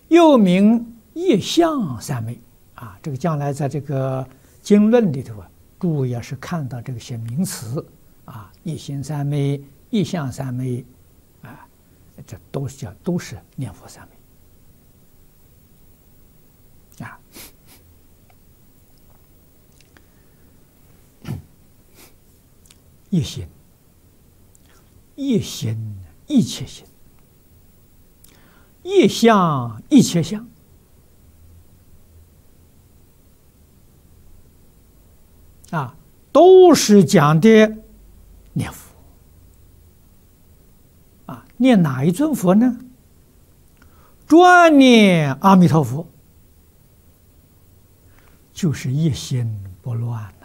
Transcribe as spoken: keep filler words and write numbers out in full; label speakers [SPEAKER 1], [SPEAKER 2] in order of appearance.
[SPEAKER 1] 又名业相三昧啊。这个将来在这个经论里头啊，注意要是看到这些名词啊，业行三昧、业相三昧啊，这都是叫都是念佛三昧啊。业行，业行一切行，业相一切相。啊，都是讲的念佛啊，念哪一尊佛呢？专念阿弥陀佛，就是一心不乱。